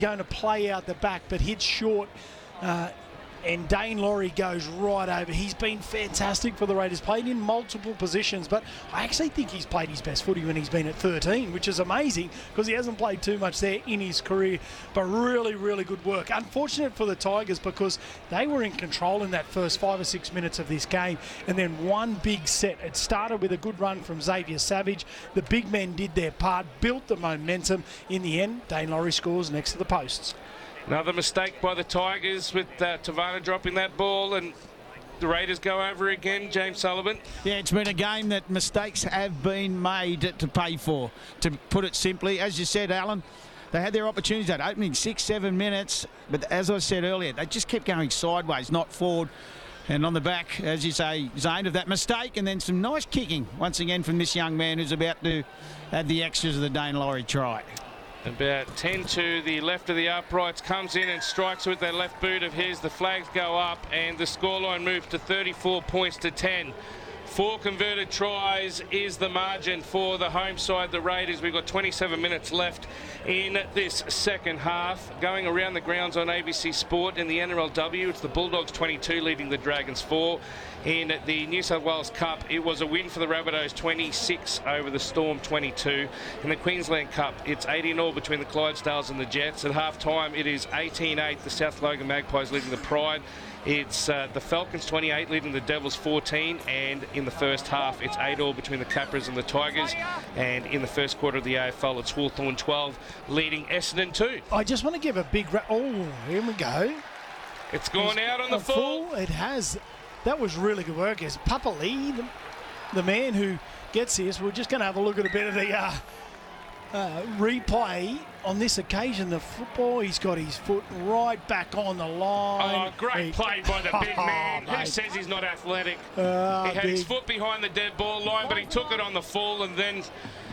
going to play out the back, but hits short. And Dane Laurie goes right over. He's been fantastic for the Raiders, played in multiple positions, but I actually think he's played his best footy when he's been at 13, which is amazing because he hasn't played too much there in his career, but really, really good work. Unfortunate for the Tigers because they were in control in that first 5 or 6 minutes of this game, and then one big set. It started with a good run from Xavier Savage. The big men did their part, built the momentum. In the end, Dane Laurie scores next to the posts. Another mistake by the Tigers with Tavana dropping that ball, and the Raiders go over again. James Sullivan. Yeah, it's been a game that mistakes have been made to pay for, to put it simply. As you said, Alan, they had their opportunities that opening 6-7 minutes, but as I said earlier, they just kept going sideways, not forward. And on the back, as you say, Zane, of that mistake, and then some nice kicking once again from this young man who's about to add the extras of the Dane Laurie try. About 10 to the left of the uprights, comes in and strikes with that left boot of his. The flags go up and the scoreline moves to 34 points to 10. 4 converted tries is the margin for the home side, the Raiders. We've got 27 minutes left in this second half. Going around the grounds on ABC Sport in the NRLW, it's the Bulldogs 22 leading the Dragons 4. In the New South Wales Cup, it was a win for the Rabbitohs, 26 over the Storm 22. In the Queensland Cup, it's 18-all between the Clydesdales and the Jets. At half-time, it is 18-8, the South Logan Magpies leading the Pride. It's the Falcons 28 leading the Devils 14, and in the first half it's 8-all between the Capras and the Tigers, and in the first quarter of the AFL it's Hawthorn 12 leading Essendon 2. I just want to give a big here we go. It's gone out on the full. It has. That was really good work. It's Papa Lee, the man who gets this. We're just going to have a look at a bit of the replay on this occasion. The football, he's got his foot right back on the line. Oh, great play by the big man. Who says he's not athletic? He had his foot behind the dead ball line, but he took it on the full and then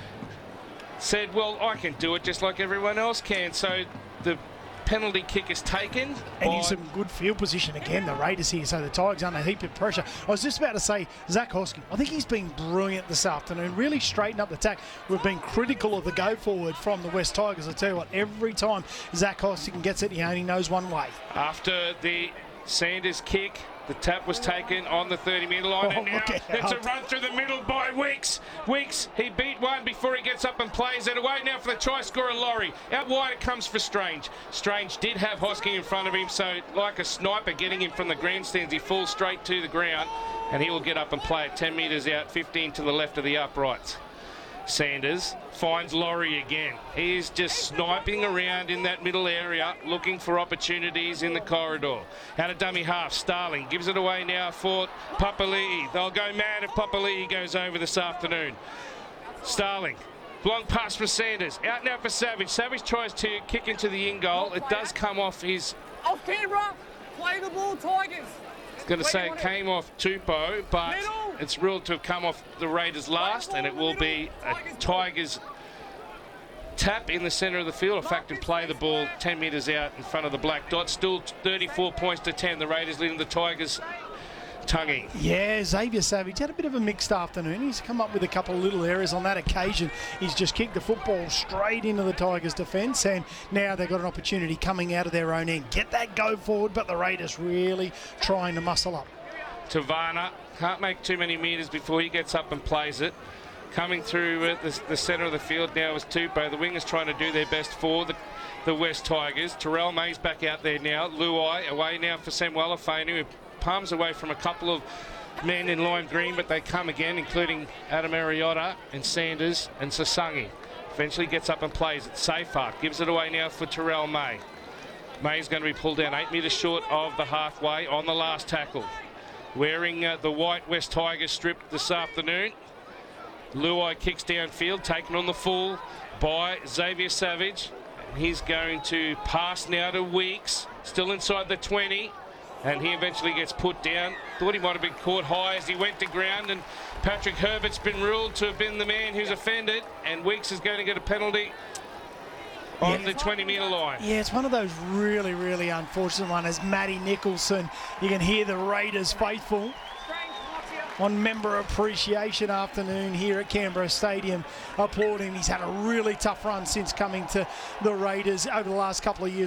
said, well, I can do it just like everyone else can. So the penalty kick is taken. And in some good field position again, the Raiders here, so the Tigers under a heap of pressure. I was just about to say, Zach Hosking, I think he's been brilliant this afternoon, really straightened up the attack. We've been critical of the go forward from the West Tigers. I tell you what, every time Zach Hosking gets it, he only knows one way. After the Sanders kick, the tap was taken on the 30-metre line, and now it's a run through the middle by Weeks. Weeks, he beat one before he gets up and plays it away. Now for the try scorer, Laurie. Out wide it comes for Strange. Strange did have Hosking in front of him, so like a sniper getting him from the grandstands, he falls straight to the ground, and he will get up and play it 10 metres out, 15 to the left of the uprights. Sanders finds Laurie again. He's just sniping around in that middle area, looking for opportunities in the corridor. Out of dummy half, Starling gives it away now for Papali'i. They'll go mad if Papali'i goes over this afternoon. Starling, long pass for Sanders. Out now for Savage. Savage tries to kick into the in goal. It does come off his... Off camera, play the ball, Tigers. Going to say it came off Tupou, but it's ruled to have come off the Raiders last, and it will be a Tigers tap in the centre of the field. In fact, and play the ball 10 metres out in front of the black dot. Still 34 points to 10. The Raiders leading the Tigers. Tungy. Yeah, Xavier Savage had a bit of a mixed afternoon. He's come up with a couple of little errors on that occasion. He's just kicked the football straight into the Tigers' defence, and now they've got an opportunity coming out of their own end. Get that go forward, but the Raiders really trying to muscle up. Tavana can't make too many metres before he gets up and plays it. Coming through the centre of the field now is Tupou. The wingers trying to do their best for the West Tigers. Terrell May's back out there now. Luai away now for Samuel Afenu, who palms away from a couple of men in lime green, but they come again, including Adam Ariotta and Sanders and Sasangi. Eventually gets up and plays it. Safart gives it away now for Terrell May. May's going to be pulled down 8 metres short of the halfway on the last tackle. Wearing the white West Tigers strip this afternoon. Luai kicks downfield, taken on the full by Xavier Savage. He's going to pass now to Weeks, still inside the 20. And he eventually gets put down. Thought he might have been caught high as he went to ground, and Patrick Herbert's been ruled to have been the man who's offended, and Weeks is going to get a penalty on the 20-metre line. Yeah, it's one of those really, really unfortunate ones. As Matty Nicholson, you can hear the Raiders faithful on Member Appreciation Afternoon here at Canberra Stadium. Applaud him. He's had a really tough run since coming to the Raiders over the last couple of years.